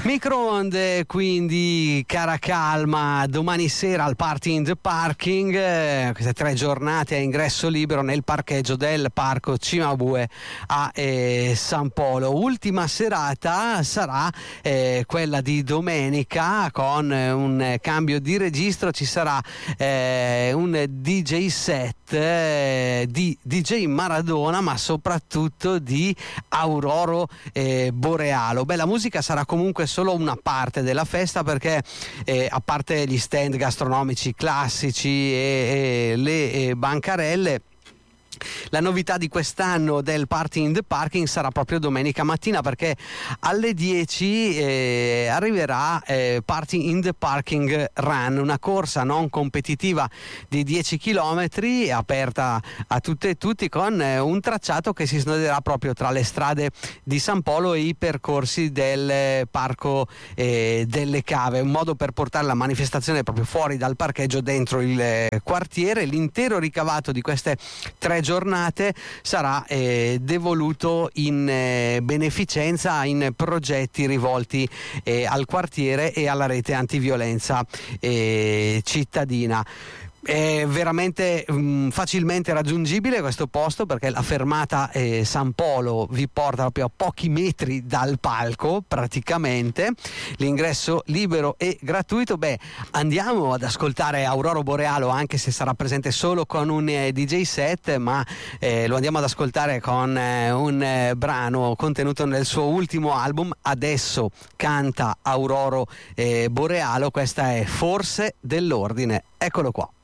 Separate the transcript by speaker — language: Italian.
Speaker 1: Microonde, quindi cara calma, domani sera al Party in the Parking, queste 3 giornate a ingresso libero nel parcheggio del Parco Cimabue a San Polo. Ultima serata sarà quella di domenica con un cambio di registro, ci sarà un DJ set di DJ Maradona, ma soprattutto di Aurora Borealo. Beh, la musica sarà comunque solo una parte della festa, perché a parte gli stand gastronomici classici e le bancarelle, la novità di quest'anno del Party in the Parking sarà proprio domenica mattina, perché alle 10 arriverà Party in the Parking Run, una corsa non competitiva di 10 km aperta a tutte e tutti, con un tracciato che si snoderà proprio tra le strade di San Polo e i percorsi del Parco delle Cave, un modo per portare la manifestazione proprio fuori dal parcheggio dentro il quartiere. L'intero ricavato di queste 3 giornate sarà devoluto in beneficenza, in progetti rivolti al quartiere e alla rete antiviolenza cittadina. È veramente facilmente raggiungibile questo posto, perché la fermata San Polo vi porta proprio a pochi metri dal palco praticamente. L'ingresso libero e gratuito. Beh, andiamo ad ascoltare Aurora Borealo, anche se sarà presente solo con un DJ set, ma lo andiamo ad ascoltare con un brano contenuto nel suo ultimo album. Adesso canta Aurora Borealo, questa è Forse dell'Ordine. Eccolo qua.